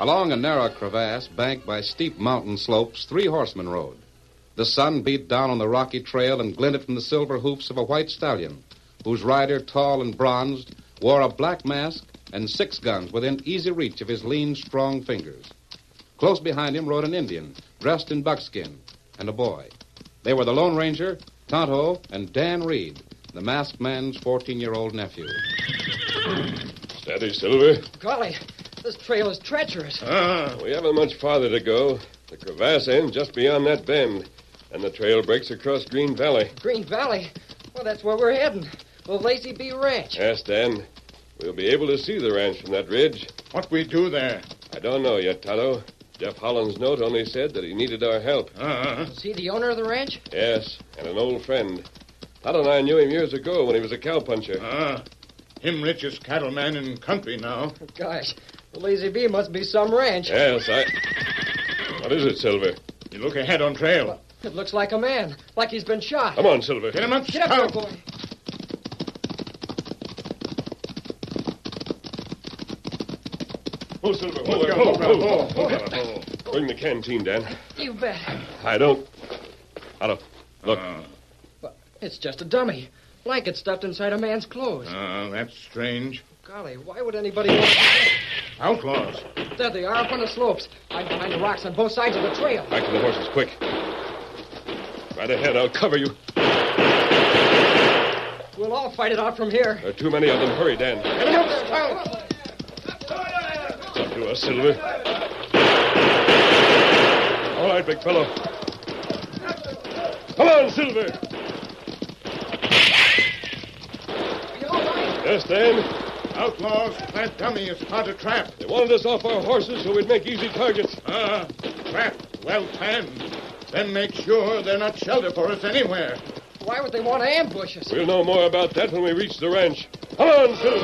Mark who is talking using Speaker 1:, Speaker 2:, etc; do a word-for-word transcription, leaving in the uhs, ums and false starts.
Speaker 1: Along a narrow crevasse banked by steep mountain slopes, three horsemen rode. The sun beat down on the rocky trail and glinted from the silver hoofs of a white stallion, whose rider, tall and bronzed, wore a black mask and six guns within easy reach of his lean, strong fingers. Close behind him rode an Indian, dressed in buckskin, and a boy. They were the Lone Ranger, Tonto, and Dan Reed, the masked man's fourteen-year-old nephew.
Speaker 2: Steady, Silver.
Speaker 3: Golly, this trail is treacherous.
Speaker 2: Ah. We haven't much farther to go. The crevasse ends just beyond that bend, and the trail breaks across Green Valley.
Speaker 3: Green Valley? Well, that's where we're heading. The Lazy B Ranch.
Speaker 2: Yes, Dan. We'll be able to see the ranch from that ridge.
Speaker 4: What we do there?
Speaker 2: I don't know yet, Tonto. Jeff Holland's note only said that he needed our help.
Speaker 4: Uh-huh.
Speaker 3: Is he the owner of the ranch?
Speaker 2: Yes, and an old friend. Tonto and I knew him years ago when he was a cowpuncher.
Speaker 4: Ah, him richest cattleman in country now.
Speaker 3: Gosh, the Lazy B must be some ranch.
Speaker 2: Yes, I... What is it, Silver?
Speaker 4: You look ahead on trail.
Speaker 3: Well, it looks like a man, like he's been shot.
Speaker 2: Come on, Silver.
Speaker 4: Get him up,
Speaker 3: Get
Speaker 4: Scout.
Speaker 3: up there, boy.
Speaker 2: Oh, Silver.
Speaker 4: Oh,
Speaker 2: Oh,
Speaker 4: oh,
Speaker 2: oh,
Speaker 4: oh,
Speaker 2: oh, oh. Bring the canteen, Dan.
Speaker 3: You bet.
Speaker 2: I don't... Tonto, look.
Speaker 4: Ah,
Speaker 3: But it's just a dummy. Blanket stuffed inside a man's clothes.
Speaker 4: ah, that's strange.
Speaker 3: Golly, why would anybody want to do that?
Speaker 4: Outlaws.
Speaker 3: There they are up on the slopes. I'm behind the rocks on both sides of the trail.
Speaker 2: Back to the horses, quick. Right ahead, I'll cover you.
Speaker 3: We'll all fight it out from here.
Speaker 2: There are too many of them. Hurry, Dan.
Speaker 4: Get him up, Scout.
Speaker 2: It's up to us, Silver. All right, big fellow. Come on, Silver.
Speaker 3: You all right?
Speaker 2: Yes, Dan.
Speaker 4: Outlaws, that dummy is part of trap.
Speaker 2: They wanted us off our horses so we'd make easy targets.
Speaker 4: Ah, trap, well planned. Then make sure they're not shelter for us anywhere.
Speaker 3: Why would they want to ambush us?
Speaker 2: We'll know more about that when we reach the ranch. Come on, Silver.